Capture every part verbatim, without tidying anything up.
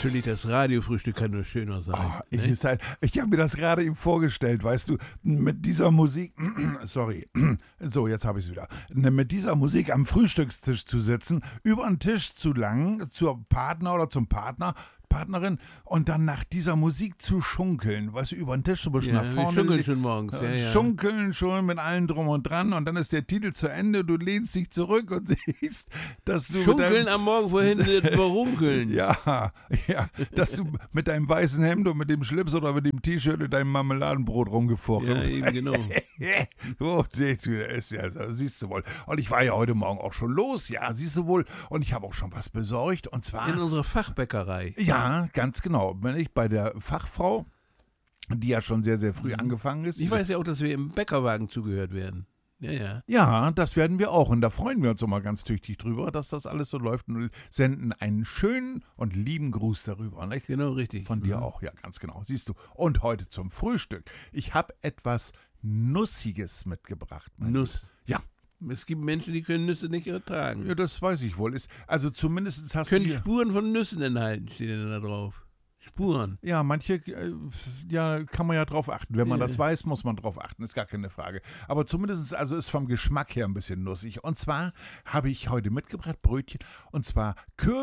natürlich, das Radiofrühstück kann nur schöner sein. Oh, ich ne? ist halt, ich habe mir das gerade eben vorgestellt, weißt du, mit dieser Musik, sorry, so, jetzt habe ich es wieder, mit dieser Musik am Frühstückstisch zu sitzen, über den Tisch zu langen, zur Partner oder zum Partner, Partnerin und dann nach dieser Musik zu schunkeln, weißt du, über den Tisch so ein bisschen Ja, nach wir vorne. schunkeln schon morgens. Ja, ja. Schunkeln schon mit allem drum und dran und dann ist der Titel zu Ende, du lehnst dich zurück und siehst, dass du Schunkeln mit deinem, am Morgen vorhin überrunkeln. ja, ja, dass du mit deinem weißen Hemd und mit dem Schlips oder mit dem T-Shirt und deinem Marmeladenbrot rumgefuchtelt. Ja, eben genau. Oh, seht du, ist ja, siehst du wohl. Und ich war ja heute Morgen auch schon los, ja, siehst du wohl. Und ich habe auch schon was besorgt und zwar In unserer Fachbäckerei. ja, ganz genau. Bin ich bei der Fachfrau, die ja schon sehr, sehr früh angefangen ist. Ich weiß ja auch, dass wir im Bäckerwagen zugehört werden. Ja, ja. Ja, das werden wir auch. Und da freuen wir uns immer ganz tüchtig drüber, dass das alles so läuft und senden einen schönen und lieben Gruß darüber. Nicht? Genau, richtig. Von dir Mhm. auch, ja, ganz genau. Siehst du. Und heute zum Frühstück. Ich habe etwas Nussiges mitgebracht. mein Nuss. Ja. Es gibt Menschen, die können Nüsse nicht ertragen. Ja, das weiß ich wohl. Ist, also zumindest hast Können du... Spuren von Nüssen enthalten, steht denn da drauf. Spuren. Ja, manche, äh, ja, kann man ja drauf achten. Wenn man Ja. das weiß, muss man drauf achten, ist gar keine Frage. Aber zumindest, also ist vom Geschmack her ein bisschen nussig. Und zwar habe ich heute mitgebracht Brötchen, und zwar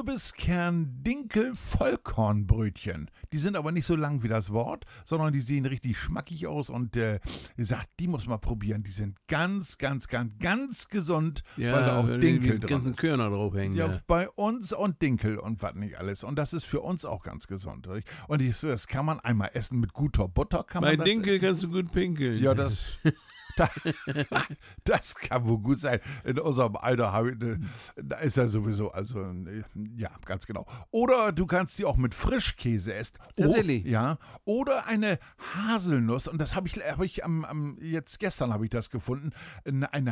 Kürbiskern-Dinkel-Vollkornbrötchen. Die sind aber nicht so lang wie das Wort, sondern die sehen richtig schmackig aus und äh, ihr sagt, die muss man probieren. Die sind ganz, ganz, ganz, ganz gesund, weil da auch weil Dinkel die dran ganzen ist. Körner draufhängen. Ja, Ja. bei uns und Dinkel und was nicht alles. Und das ist für uns auch ganz gesund. Nicht? Und ich, das kann man einmal essen mit guter Butter. Kann Bei man das Dinkel essen. kannst du gut pinkeln. Ja, das, das, das kann wohl gut sein. In unserem Alter habe ich, ne, da ist er sowieso, also ne, ja, ganz genau. Oder du kannst die auch mit Frischkäse essen. Tatsächlich? Oh, ja. Oder eine Haselnuss, und das habe ich, hab ich am, am, jetzt gestern habe ich das gefunden, eine eine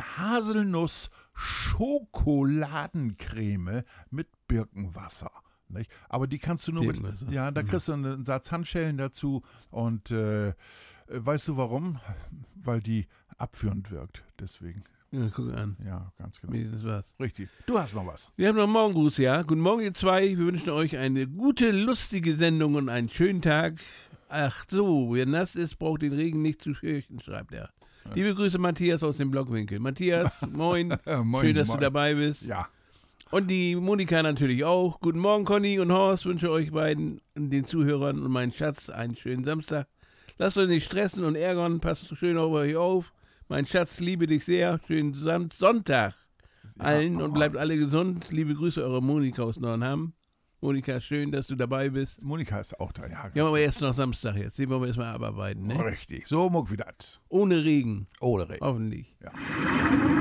Haselnuss-Schokoladencreme mit Birkenwasser. Nicht? Aber die kannst du nur mit, Birkenwasser. ja, da kriegst du einen Satz Handschellen dazu und äh, weißt du warum? Weil die abführend wirkt, deswegen. Ja, guck an. Ja, ganz genau. Wenigstens was. Richtig. Du hast noch was. Wir haben noch einen Morgengruß, ja. Guten Morgen, ihr zwei. Wir wünschen euch eine gute, lustige Sendung und einen schönen Tag. Ach so, wer nass ist, braucht den Regen nicht zu fürchten, schreibt er. Ja. Liebe Grüße, Matthias aus dem Blockwinkel. Matthias, moin. moin. Schön, dass moin. du dabei bist. Ja. Und die Monika natürlich auch. Guten Morgen, Conny und Horst. Wünsche euch beiden, den Zuhörern und meinen Schatz, einen schönen Samstag. Lasst euch nicht stressen und ärgern. Passt schön auf euch auf. Mein Schatz, liebe dich sehr. Schönen Sam- Sonntag allen Ja. und bleibt alle gesund. Liebe Grüße, eure Monika aus Neuenham. Monika, schön, dass du dabei bist. Monika ist auch da, ja. ganz Ja, aber genau. erst noch Samstag jetzt. Den wollen wir erstmal abarbeiten, ne? Richtig. So, muck wie das. Ohne Regen. Ohne Regen. Hoffentlich. Ja.